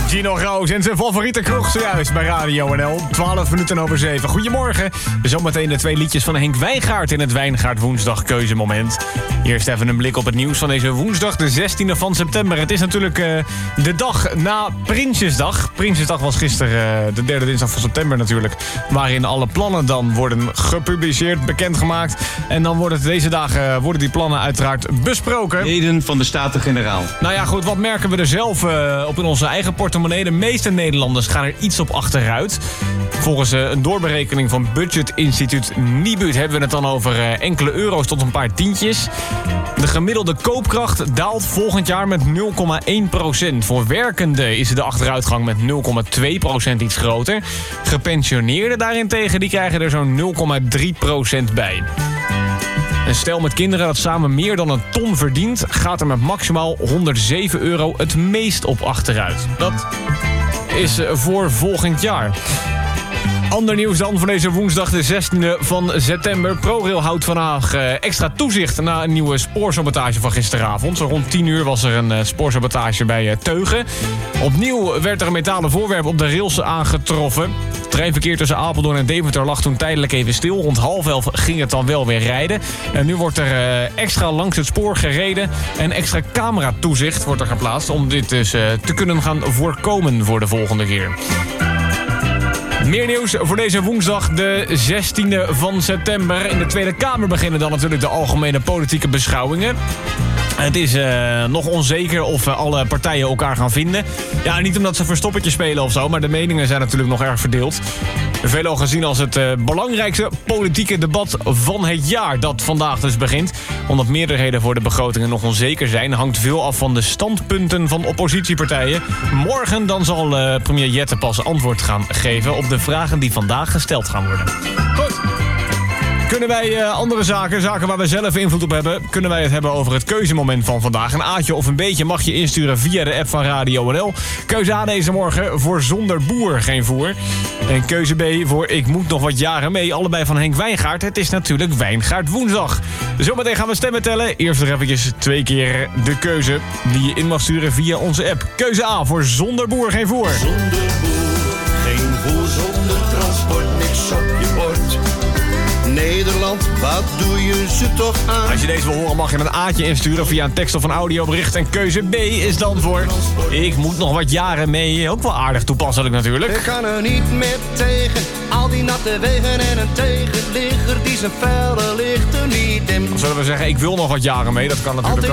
Gino Roos en zijn favoriete kroeg zojuist bij Radio NL. 12 minuten over 7. Goedemorgen. Zometeen de 2 liedjes van Henk Wijngaard in het Wijngaard Woensdag Keuzemoment. Eerst even een blik op het nieuws van deze woensdag, de 16e van september. Het is natuurlijk de dag na Prinsjesdag. Prinsjesdag was gisteren de derde dinsdag van september natuurlijk. Waarin alle plannen dan worden gepubliceerd, bekendgemaakt. En dan worden deze dagen worden die plannen uiteraard besproken. Leden van de Staten-Generaal. Nou ja, goed, wat merken we er zelf op in onze eigen portemonnee? De meeste Nederlanders gaan er iets op achteruit. Volgens een doorberekening van budgetinstituut Nibud hebben we het dan over enkele euro's tot een paar tientjes. De gemiddelde koopkracht daalt volgend jaar met 0,1%. Voor werkenden is de achteruitgang met 0,2% iets groter. Gepensioneerden daarentegen die krijgen er zo'n 0,3% bij. Een stel met kinderen dat samen meer dan een ton verdient, gaat er met maximaal €107 het meest op achteruit. Dat is voor volgend jaar. Ander nieuws dan voor deze woensdag de 16e van september. ProRail houdt vandaag extra toezicht na een nieuwe spoorsabotage van gisteravond. Zo rond 10 uur was er een spoorsabotage bij Teugen. Opnieuw werd er een metalen voorwerp op de rails aangetroffen. Het treinverkeer tussen Apeldoorn en Deventer lag toen tijdelijk even stil. Rond 10:30 ging het dan wel weer rijden. En nu wordt er extra langs het spoor gereden. En extra cameratoezicht wordt er geplaatst om dit dus te kunnen gaan voorkomen voor de volgende keer. Meer nieuws voor deze woensdag, de 16e van september. In de Tweede Kamer beginnen dan natuurlijk de algemene politieke beschouwingen. Het is nog onzeker of alle partijen elkaar gaan vinden. Ja, niet omdat ze verstoppertje spelen of zo, maar de meningen zijn natuurlijk nog erg verdeeld. Veelal gezien als het belangrijkste politieke debat van het jaar dat vandaag dus begint. Omdat meerderheden voor de begrotingen nog onzeker zijn, hangt veel af van de standpunten van oppositiepartijen. Morgen dan zal premier Jette pas antwoord gaan geven op de vragen die vandaag gesteld gaan worden. Goed. Kunnen wij andere zaken waar we zelf invloed op hebben, kunnen wij het hebben over het keuzemoment van vandaag. Een A'tje of een B'tje mag je insturen via de app van Radio NL. Keuze A deze morgen voor Zonder Boer geen voer. En keuze B voor Ik moet nog wat jaren mee. Allebei van Henk Wijngaard. Het is natuurlijk Wijngaard Woensdag. Zometeen gaan we stemmen tellen. Eerst nog eventjes 2 keer de keuze die je in mag sturen via onze app. Keuze A voor Zonder Boer geen voer. Zonder boer, geen voer, zonder transport, niks op je bord. Nederland, wat doe je ze toch aan? Als je deze wil horen mag je een A'tje insturen via een tekst of een audiobericht. En keuze B is dan voor Ik moet nog wat jaren mee. Ook wel aardig toepasselijk natuurlijk. Ik kan er niet meer tegen, al die natte wegen en een tegenligger die zijn vuile lichten niet in. Dan zullen we zeggen ik wil nog wat jaren mee. Dat kan natuurlijk